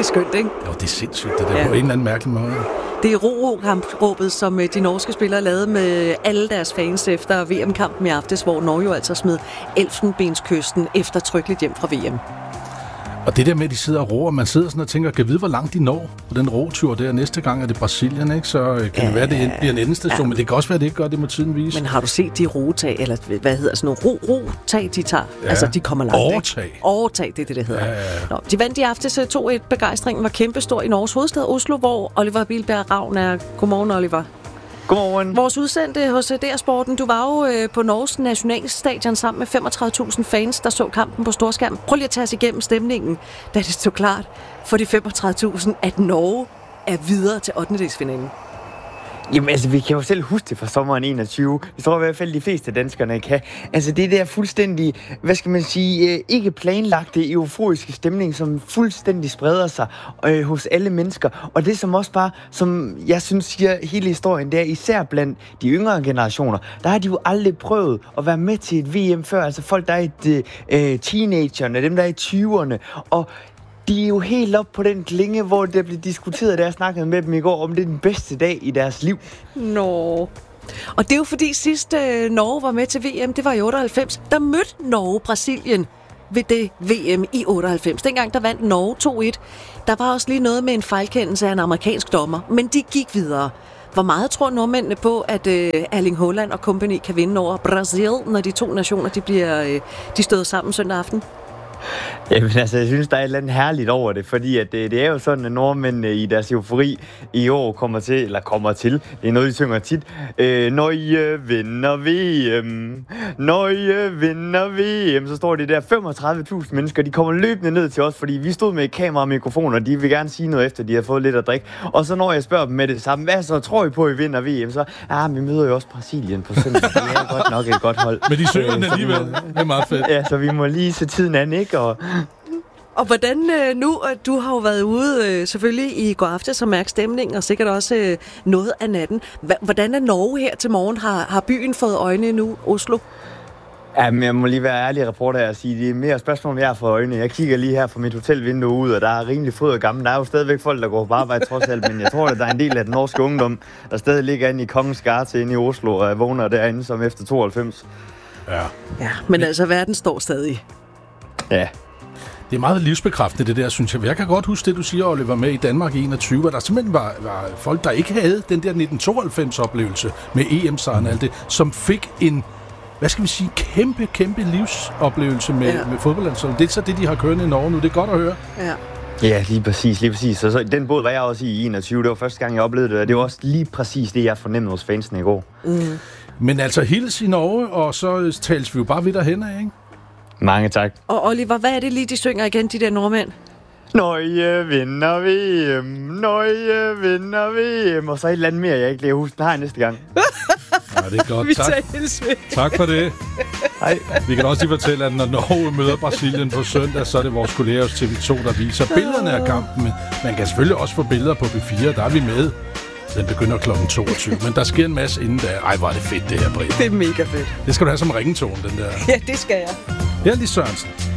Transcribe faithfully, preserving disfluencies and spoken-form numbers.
er skønt, ikke? Jo, det er sindssygt, det der ja. På en eller anden mærkelig måde. Det er ro-ro-kampråbet, som de norske spillere lavede med alle deres fans efter V M-kampen i aftes, hvor Norge jo altså smed Elfenbenskysten eftertrykkeligt hjem fra V M. Og det der med, at de sidder og roer, man sidder sådan og tænker, kan vide, hvor langt de når på den rotur der. Næste gang er det Brasilien, ikke? Så kan ja, det være, det bliver en endestation, ja. Men det kan også være, det ikke gør, det må tiden vise. Men har du set de roetag, eller hvad hedder sådan noget, ro-ro-tag, de tager? Ja. Altså, de kommer langt, overtag. Ikke? Overtag, det er det, det hedder. Ja, ja, ja. Nå, de vandt i aftes to et. Begejstringen var kæmpestor i Norges hovedstad Oslo, hvor Oliver Bilberg Ravn er. Godmorgen, Oliver. Godmorgen. Vores udsendte hos D R Sporten, du var jo øh, på Norges nationalstadion sammen med femogtredive tusind fans, der så kampen på storskærm. Prøv lige at tage os igennem stemningen, da det stod klart for de femogtredive tusind, at Norge er videre til ottendedelsfinalen. Jamen altså, vi kan jo selv huske det fra sommeren enogtyve. Jeg tror i hvert fald, de fleste danskerne kan. Altså, det der fuldstændig, hvad skal man sige, ikke planlagte euforiske stemning, som fuldstændig spreder sig øh, hos alle mennesker. Og det som også bare, som jeg synes siger hele historien, det er især blandt de yngre generationer, der har de jo aldrig prøvet at være med til et V M før. Altså folk, der er i øh, teenagerne, dem der er i tyverne, og de er jo helt op på den klinge, hvor det blev diskuteret, da jeg snakkede med dem i går, om det er den bedste dag i deres liv. Nå. Og det er jo fordi sidst øh, Norge var med til V M, det var i otteoghalvfems. Der mødte Norge Brasilien ved det V M i otteoghalvfems. Dengang der vandt Norge to et. Der var også lige noget med en fejlkendelse af en amerikansk dommer, men de gik videre. Hvor meget tror nordmændene på, at øh, Erling Haaland og company kan vinde over Brasil, når de to nationer de bliver øh, de støder sammen søndag aften? Jamen altså, jeg synes, der er et eller andet herligt over det, fordi at det, det er jo sådan, at nordmændene i deres eufori i år kommer til, eller kommer til, det er noget, de synger tit, øh, når I øh, vinder V M, når I øh, vinder V M, så står det der femogtredive tusind mennesker, de kommer løbende ned til os, fordi vi stod med kamera og mikrofon, og de vil gerne sige noget efter, de har fået lidt at drikke, og så når jeg spørger dem med det samme, hvad så tror I på, at I vinder V M, så, ah, vi møder jo også Brasilien på søndag, det er godt nok et godt hold. Men de synger den alligevel, det er meget fedt. Ja, så vi må lige se tiden an, ikke? Og Og hvordan øh, nu, du har jo været ude øh, selvfølgelig i går aftes og mærke stemningen, og sikkert også øh, noget af natten. Hvordan er Norge her til morgen? Har, har byen fået øjne nu, Oslo? Ja, men jeg må lige være ærlig reporter her og sige, det er mere spørgsmål, om jeg har fået øjne. Jeg kigger lige her fra mit hotelvindue ud, og der er rimelig fryd og gammel. Der er jo stadigvæk folk, der går på arbejde trods alt, men jeg tror, at der er en del af den norske ungdom, der stadig ligger inde i Kongens Garte inde i Oslo og vågner derinde som efter tooghalvfems. Ja. Ja, men altså, verden står stadig. Ja. Det er meget livsbekræftende, det der, synes jeg. Jeg kan godt huske det, du siger, Oliver, med i Danmark i enogtyve, og der simpelthen var, var folk, der ikke havde den der nitten tooghalvfems-oplevelse med E M-sejren og alt det, som fik en, hvad skal vi sige, kæmpe, kæmpe livsoplevelse med, ja. med fodboldlandsholdet. Det er så det, de har kørende i Norge nu. Det er godt at høre. Ja. Ja, lige præcis, lige præcis. Så, så den båd var jeg også i i enogtyve. Det var første gang, jeg oplevede det, og det var også lige præcis det, jeg fornemmede hos fansene i går. Mm. Men altså, hils i Norge, og så tales vi jo bare vidt derhen af, ikke? Mange tak. Og Oliver, hvad er det lige, de synger igen, de der nordmænd? Når I vinder V M, når I vinder V M, og så et eller andet mere, jeg ikke lige husker. Det har jeg næste gang. Ja, det er godt. Vi tak. Tak for det. Hej. Vi kan også lige fortælle, at når Norge møder Brasilien på søndag, så er det vores kolleger hos T V to, der viser billederne af kampen. Man kan selvfølgelig også få billeder på B fire, der er vi med. Den begynder klokken toogtyve, men der sker en masse inden da. Ej, hvor er det fedt, det her, Britt. Det er mega fedt. Det skal du have som ringetone, den der. Ja, det skal jeg. Her er lige Sørensen.